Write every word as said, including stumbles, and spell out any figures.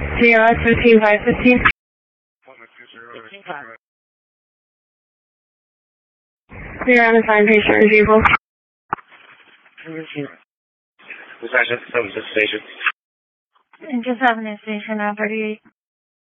C L S fifteen five fifteen. You're on assigned patient review. Dispatch seven six station. And just having a station on thirty-eight.